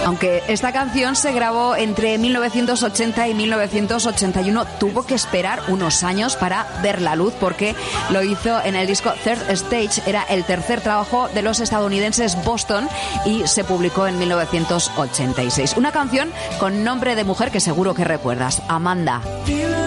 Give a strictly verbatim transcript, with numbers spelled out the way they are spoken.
Aunque esta canción se grabó entre mil novecientos ochenta y mil novecientos ochenta y uno, tuvo que esperar unos años para ver la luz porque lo hizo en el disco Third Stage. Era el tercer trabajo de los estadounidenses Boston y se publicó en mil novecientos ochenta y seis. Una canción con nombre de mujer que seguro que recuerdas, Amanda. Feel